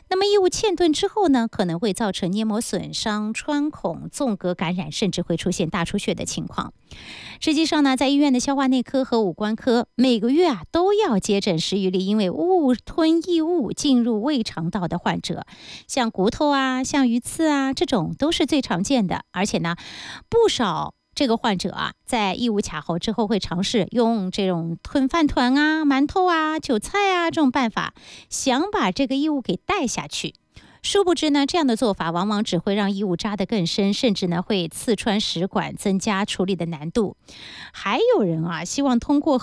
那么异物嵌顿之后呢，可能会造成黏膜损伤、穿孔、纵隔感染，甚至会出现大出血的情况。实际上呢，在医院的消化内科和五官科，每个月都要接诊10余例因为误吞异物进入胃肠道的患者，像骨头啊、像鱼刺啊，这种都是最常见的。而且呢，不少这个患者啊，在异物卡喉之后会尝试用这种吞饭团啊、馒头啊、韭菜啊这种办法，想把这个异物给带下去。殊不知呢，这样的做法往往只会让异物扎得更深，甚至呢会刺穿食管，增加处理的难度。还有人啊，希望通过